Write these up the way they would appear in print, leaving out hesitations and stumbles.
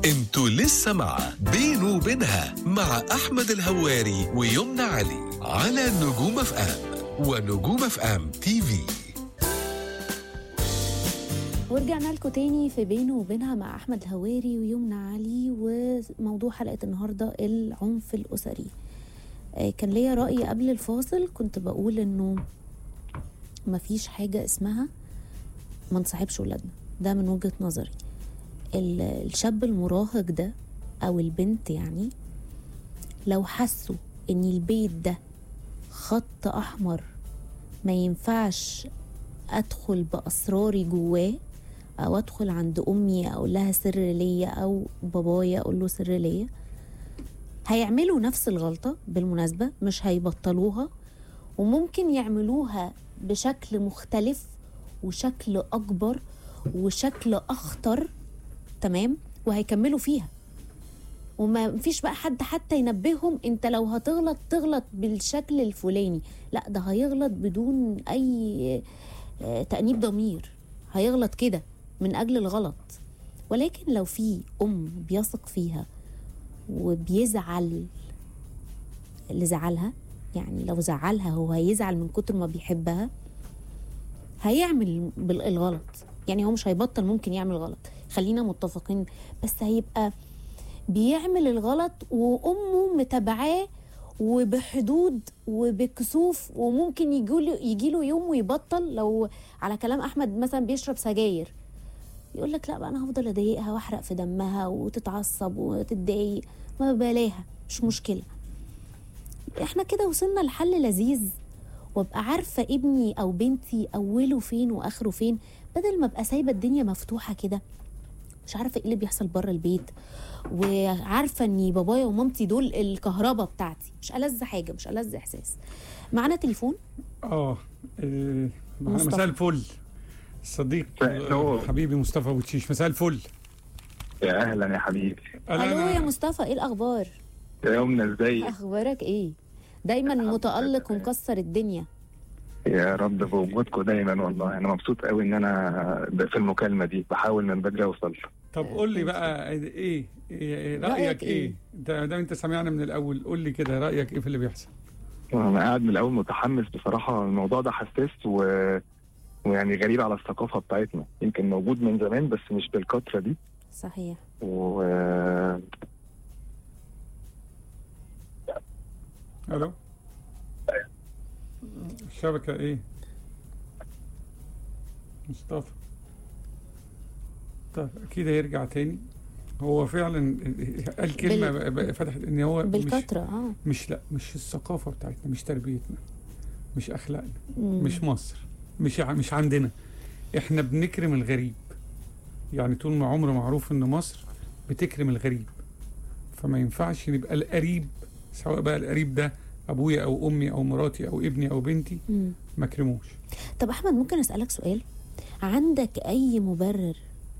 انتوا لسه مع بينه وبينها مع أحمد الهواري ويمنى علي على نجوم اف ام ونجوم اف ام تي في. ورجعنا لكم تاني في بينه وبينها مع أحمد الهواري ويمنى علي، وموضوع حلقة النهاردة العنف الأسري. كان ليا رأي قبل الفاصل، كنت بقول إنه مفيش حاجة اسمها ما نصاحبش ولادنا، ده من وجهة نظري. الشاب المراهق ده أو البنت يعني لو حسوا إن البيت ده خط أحمر ما ينفعش أدخل بأسراري جواه، أو أدخل عند أمي أقول لها سر ليا أو بابايا أقول له سر ليا، هيعملوا نفس الغلطة. بالمناسبة مش هيبطلوها، وممكن يعملوها بشكل مختلف وشكل أكبر وشكل أخطر، تمام، وهيكملوا فيها. وما فيش بقى حد حتى ينبههم انت لو هتغلط تغلط بالشكل الفلاني، لا، ده هيغلط بدون اي تأنيب ضمير، هيغلط كده من اجل الغلط. ولكن لو في بيثق فيها وبيزعل اللي زعلها، يعني لو زعلها هو هيزعل من كتر ما بيحبها، هيعمل الغلط. يعني هو مش هيبطل، ممكن يعمل غلط، خلينا متفقين، بس هيبقى بيعمل الغلط وأمه متابعاه وبحدود وبكسوف، وممكن يجيله يوم ويبطل. لو على كلام أحمد مثلا بيشرب سجاير، يقول لك لا بقى أنا هفضل أضايقها وأحرق في دمها وتتعصب وتتضايق، ما بلاها، مش مشكلة. احنا كده وصلنا لحل لذيذ، وابقى عارفة ابني أو بنتي أوله فين وآخره فين، بدل ما ابقى سايبة الدنيا مفتوحة كده، مش عارفة ايه اللي بيحصل بره البيت، وعارفة اني بابايا ومامتي دول الكهرباء بتاعتي. مش ألذ حاجة، مش ألذ إحساس. معنا تليفون. معنا مساء الفل صديق حبيبي مصطفى بوتشيش. مساء الفل. يا اهلا يا حبيبي. الو يا مصطفى، ايه الاخبار؟ يا يومنا ازيك؟ اخبارك ايه؟ دايما متألق ومكسر الدنيا. يا رب بوجودكم دايما، والله انا مبسوط قوي ان انا في المكالمه دي، بحاول من بدري اوصل. طب قول لي بقى ايه رايك ايه؟ ده انت سامعنا من الاول، قول لي كده رايك ايه في اللي بيحصل؟ انا قاعد من الاول متحمس بصراحه. الموضوع ده حساس ويعني غريب على الثقافه بتاعتنا، يمكن موجود من زمان بس مش بالكثره دي. صحيح. الو، الشبكة ايه؟ مصطفى طيب اكيد هيرجع تاني. هو فعلا قال كلمة فتحت ان هو بالكترة مش الثقافة بتاعتنا، مش تربيتنا، مش اخلاقنا، مش مصر، مش عندنا. احنا بنكرم الغريب، يعني طول ما عمر معروف ان مصر بتكرم الغريب، فما ينفعش نبقى القريب، سواء بقى القريب ده ابويا او امي او مراتي او ابني او بنتي، ما كرموش. طب احمد، ممكن اسالك سؤال؟ عندك اي مبرر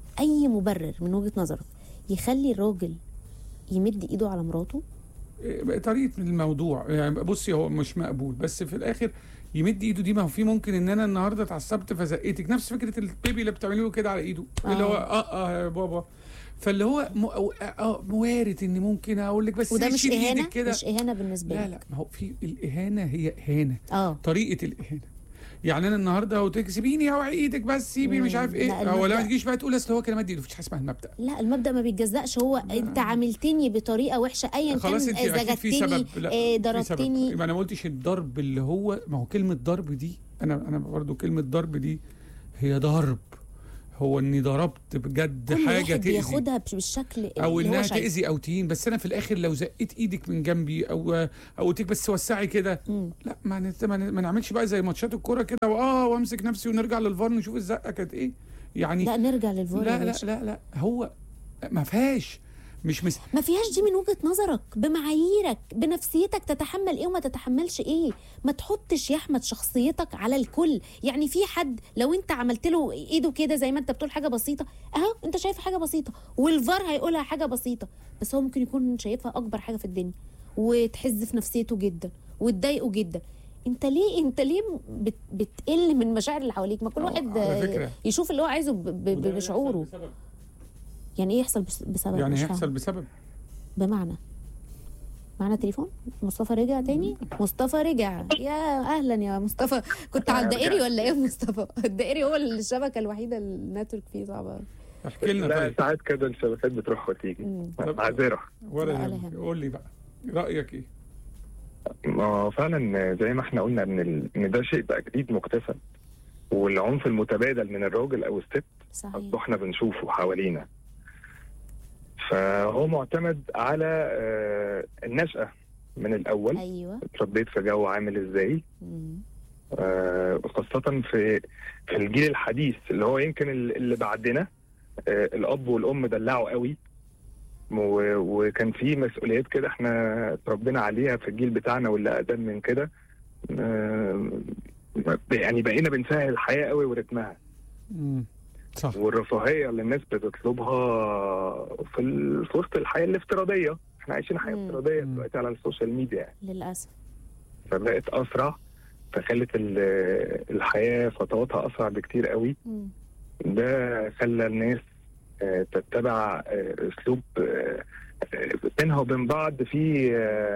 من وجهة نظرك يخلي الراجل يمد ايده على مراته؟ طريقه الموضوع يعني، بصي هو مش مقبول، بس في الاخر يمد ايده دي، ما هو في ممكن ان انا النهارده اتعصبت فزقتك، نفس فكره البيبي اللي بتعمله كده على ايده، اللي هو يا بابا، فاللي هو موارد ان ممكن اقول لك بس وده مش اهانه كده، مش اهانه بالنسبه لك. لا ما هو في الاهانه، هي اهانه طريقه الاهانه. يعني انا النهارده قلت لك سيبيني اوعي ايدك بس، سيبي مش عارف ايه، هو لا ما تجيش بقى تقول اصل هو كده مد ايده، مفيش حاجه اسمها المبدا. لا، المبدا ما بيتجزأش. هو انت عاملتني بطريقه وحشه، ايا كان، زجتني، ضربتني. يبقى انا ما قلتش الضرب اللي هو، ما هو كلمه ضرب دي، انا برضو كلمه ضرب دي هي ضرب، هو اني ضربت بجد حاجه تاذي، بياخدها بالشكل او انها تاذي او تهين، بس انا في الاخر لو زقيت ايدك من جنبي او قلت لك بس وسعي كده، لا ما نعملش بقى زي ماتشات الكوره كده وامسك نفسي ونرجع للفار نشوف الزقه كانت ايه يعني. لا نرجع للفار. لا هو ما فيهاش، ما فيهاش دي من وجهة نظرك، بمعاييرك، بنفسيتك تتحمل ايه وما تتحملش ايه. ما تحطش يا احمد شخصيتك على الكل. يعني في حد لو انت عملت له ايده كده زي ما انت بتقول حاجه بسيطه، اهو انت شايف حاجه بسيطه، والفار هيقولها حاجه بسيطه، بس هو ممكن يكون شايفها اكبر حاجه في الدنيا، وتحز في نفسيته جدا وتضايقه جدا. انت ليه بتقل من مشاعر اللي حواليك؟ ما كل واحد يشوف اللي هو عايزه بشعوره. يعني ايه يحصل بسبب؟ يعني مش هيحصل فاهمة. بسبب. بمعنى معنا تليفون. مصطفى رجع تاني. مصطفى رجع. يا اهلا يا مصطفى. كنت على الدائري ولا ايه يا مصطفى؟ الدائري هو الشبكه الوحيده النتورك فيه صعبه. احكي لنا لا طيب. ساعات كده الشبكات بتروح وتيجي. معذره. ولا لا، يهمك. قول لي بقى رايك ايه؟ ما فعلا زي ما احنا قلنا ان ده شيء بقى جديد مكتسب، والعنف المتبادل من الراجل او الست صحيح. اصبحنا بنشوفه حوالينا. فهو معتمد على النشأة من الأول. ايوه. اتربيت في جو عامل ازاي، خاصة في الجيل الحديث اللي هو يمكن اللي بعدنا. الأب والأم دلعوا قوي، وكان في مسؤوليات كده احنا اتربينا عليها في الجيل بتاعنا واللي أقدم من كده. يعني بقينا بنسهل الحياة قوي ورتمها. صح. والرفاهية اللي الناس بتطلبها في وسط الحياة الافتراضية. احنا عايشين حياة افتراضية دلوقتي على السوشيال ميديا يعني. للأسف. فبقت أسرع، فخلت الحياة خطواتها أسرع بكتير قوي. ده خلى الناس تتبع أسلوب بينها وبين بعض في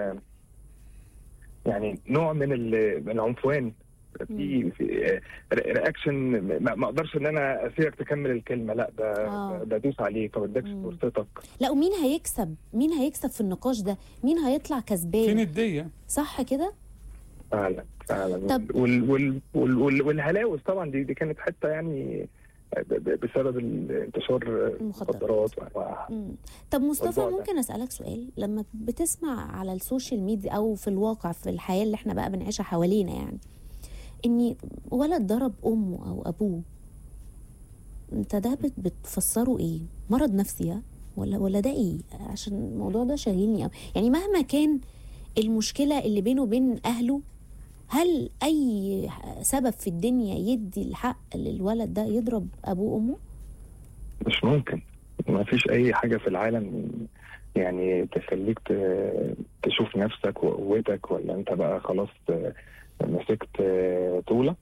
يعني نوع من العنفوان. في رياكشن ما اقدرش ان انا اسيبك تكمل الكلمه، لا بدوس عليك ما بدكش فرصتك. لا، ومين هيكسب؟ مين هيكسب في النقاش ده؟ مين هيطلع كسبان؟ في نديه. صح كده؟ فعلا. طب والهلاوس طبعا دي كانت حته يعني بسبب انتشار المخدرات. طب مصطفى ممكن اسالك سؤال؟ لما بتسمع على السوشيال ميديا او في الواقع في الحياه اللي احنا بقى بنعيشها حوالينا، يعني ان ولد ضرب امه او ابوه، انت ده بتفسره ايه؟ مرض نفسي ولا ده ايه؟ عشان الموضوع ده شاغلني قوي. يعني مهما كان المشكله اللي بينه وبين اهله، هل اي سبب في الدنيا يدي الحق للولد ده يضرب ابوه وامه؟ مش ممكن. ما فيش اي حاجه في العالم يعني تخليك تشوف نفسك وقوتك، ولا انت بقى خلاص مسكت طولك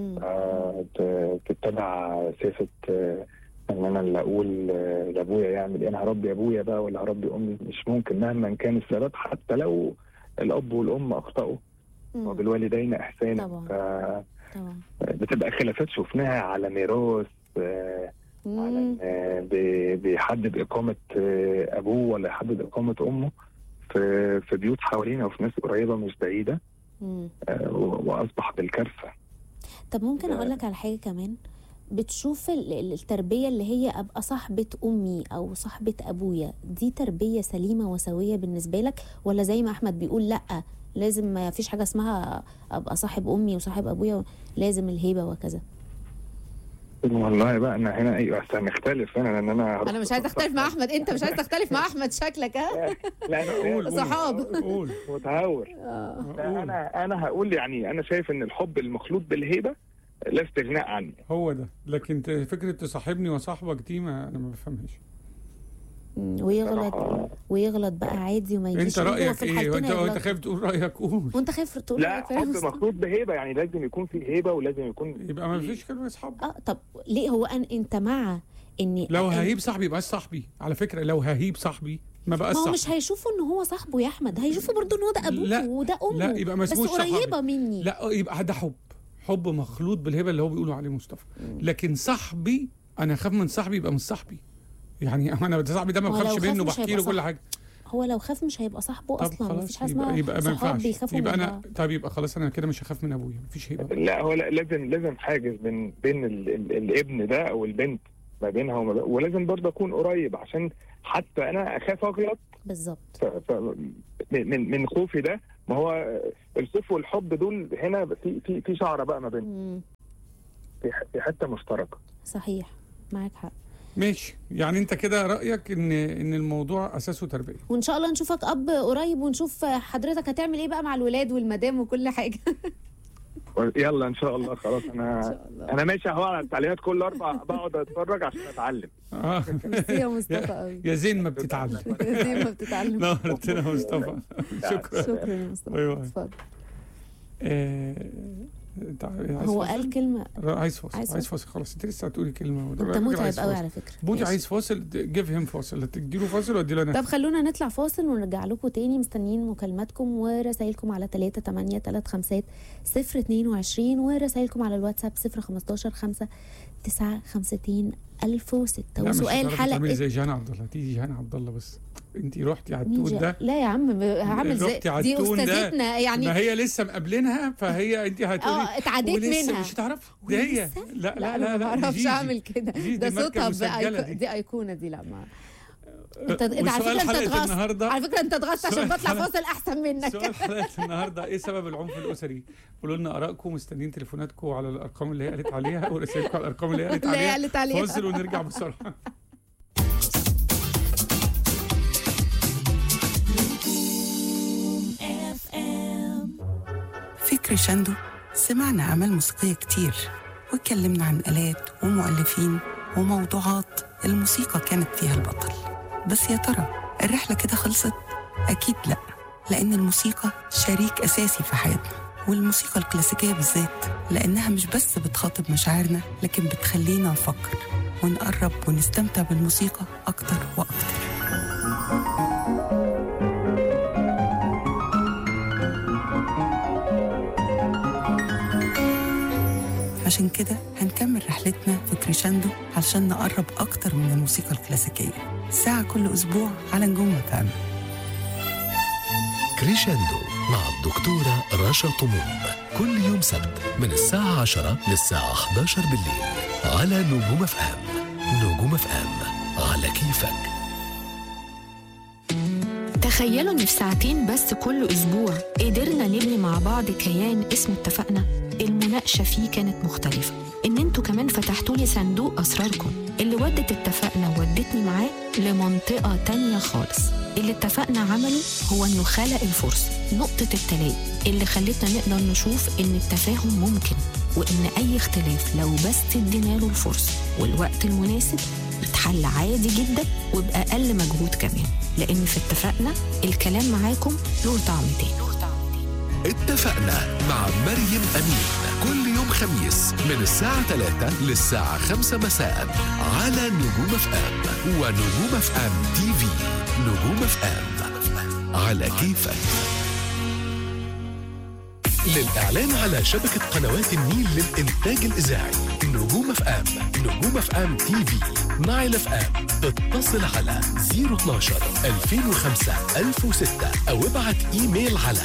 تتبع سياسه ان انا اللي اقول لابويا يعمل ايه. انا هربي ابويا بقى ولا هربي امي؟ مش ممكن مهما كان السبب، حتى لو الاب والام اخطاوا وبالوالدين احسانا. طبعا. بتبقى خلافات شفناها على ميراث، على بيحدد اقامه ابوه ولا يحدد اقامه امه في بيوت حوالينا وفي ناس قريبه مش بعيده. واصبح بالكارثه. طب ممكن اقول لك على حاجه كمان؟ بتشوف التربيه اللي هي ابقى صاحبه امي او صاحبه ابويا، دي تربيه سليمه وسويه بالنسبه لك، ولا زي ما احمد بيقول لا لازم ما فيش حاجه اسمها ابقى صاحب امي وصاحب ابويا، لازم الهيبه وكذا؟ والله بقى انا هنا ايوه هنختلف هنا، لان انا مش عايز اختلف مع احمد. انت مش عايز تختلف مع احمد شكلك. ها لا قول صحاب قول متهور. انا هقول يعني انا شايف ان الحب المخلوط بالهيبه لا استغناء عنه. هو ده. لكن فكره تصاحبني وصاحبك دي انا ما بفهمهاش. ويغلط بقى عادي وما يجيش. انت رايك ايه؟ انت خايف تقول رايك؟ قول. وانت خايف تقول رايك؟ لا، حب مخلوط بهيبه، يعني لازم يكون في هيبه ولازم يكون يبقى ما فيش كلمه اصحاب. طب ليه هو انت مع اني لو ههيب صاحبي يبقى صاحبي؟ على فكره لو ههيب صاحبي ما بقاش صاحبي. ما هو مش هيشوفوا ان هو صاحبه يا احمد، هيشوفوا برضه ان هو ده ابوه وده امه. لا يبقى ما اسموش بس قريبه مني. لا يبقى ده حب مخلوط بالهبه اللي هو بيقولوا عليه مصطفى. لكن صاحبي انا اخاف من صاحبي يبقى مش صاحبي. يعني انا صاحبي ده ما بخافش منه، بحكي له كل حاجه. هو لو خاف مش هيبقى صاحبه اصلا. مفيش حاجه اسمها صحاب بيخافوا يبقى انا طيب يبقى خلاص انا كده مش هخاف من ابويا، مفيش هيبه. لا هو لازم حاجز بين الابن ده او البنت ما بينها ولازم برضه اكون قريب، عشان حتى انا اخاف اغلط. بالظبط. من خوفي ده، ما هو الخوف والحب دول هنا في شعره بقى ما بينهم، في حته مشتركه. صحيح، معاك حق. ماشي. يعني انت كده رايك ان الموضوع اساسه تربيه، وان شاء الله نشوفك اب قريب ونشوف حضرتك هتعمل ايه بقى مع الولاد والمدام وكل حاجه. يلا ان شاء الله. خلاص انا ماشي اهو على التعليمات، كل 4 بقعد اتفرج عشان اتعلم. ميرسي يا مصطفى قوي. يا زين ما بتتعلم. يا زين ما بتتعلم. نورتنا يا مصطفى. شكرا يا مصطفى. اتفضل. هو قال كلمه عايز فاصل خلاص. انت لسه هتقولي كلمه. انت متعب قوي على فكره. بودي عايز فاصل، جيف هيم فاصل. تديله فاصل وادي له انا. طب خلونا نطلع فاصل ونرجع لكم تاني. مستنيين مكالماتكم ورسائلكم على 3835022 ورسائلكم على الواتساب 015-5952006. وسؤال حلقه زي جانا عبد الله. تيجي جانا عبد الله بس انت رحتي على التون ده. لا يا عم هعمل زي دي استاذتنا يعني. ما هي لسه مقابلينها فهي انت هتقولي اتعديت منها. مش هتعرفي دي هي. لا ما اعرفش اعمل كده. ده صوتها دي ايقونه دي. لا ما انت على فكره انت اتغصت. على فكره انت اتغصت عشان بطلع فاصل احسن منك. سؤال حلقه النهارده ايه سبب العنف الاسري؟ قولوا لنا ارائكم. مستنيين تليفوناتكم على الارقام اللي هي قالت عليها ورسائلكم على الارقام اللي هي قالت عليها. فاصل ونرجع بسرعه. في كريشاندو سمعنا أعمال موسيقية كتير واتكلمنا عن آلات ومؤلفين وموضوعات الموسيقى كانت فيها البطل. بس يا ترى الرحلة كده خلصت؟ أكيد لأ، لأن الموسيقى شريك أساسي في حياتنا، والموسيقى الكلاسيكية بالذات لأنها مش بس بتخاطب مشاعرنا لكن بتخلينا نفكر ونقرب ونستمتع بالموسيقى أكتر وأكتر. عشان كده هنكمل رحلتنا في كريشاندو علشان نقرب أكتر من الموسيقى الكلاسيكية. ساعة كل أسبوع على نجوم FM. كريشاندو مع الدكتورة رشا طموم كل يوم سبت من الساعة 10 للساعة 11 بالليل على نجوم FM. نجوم FM على كيفك. تخيلوا إن في ساعتين بس كل أسبوع قدرنا نبني مع بعض كيان اسمه اتفقنا. المناقشة فيه كانت مختلفة، إن انتوا كمان فتحتوا لي صندوق أسراركم اللي ودت اتفقنا وودتني معاه لمنطقة تانية خالص. اللي اتفقنا عمله هو إنه خلق الفرصة، نقطة التلاقي اللي خلتنا نقدر نشوف إن التفاهم ممكن، وإن أي اختلاف لو بس ادينا له الفرصة والوقت المناسب يتحل عادي جدا وبأقل مجهود كمان. لأن في اتفقنا الكلام معاكم له طعم تاني. اتفقنا مع مريم أمين كل يوم خميس من الساعة 3 للساعة 5 مساء على نجوم FM ونجوم FM TV. نجوم FM على كيفك. للإعلان على شبكة قنوات النيل للإنتاج الإذاعي نجوم FM، نجوم FM TV، نايل FM، اتصل على 012 2005 1006 أو ابعت إيميل على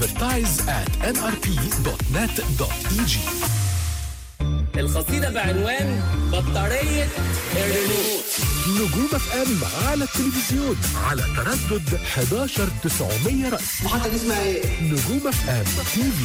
advertise@nrp.net.eg. القصيدة بعنوان بطارية الريموت. نجوم FM على التلفزيون على تردد 11900 رأس. محطة اسمها ايه؟ نجوم FM TV.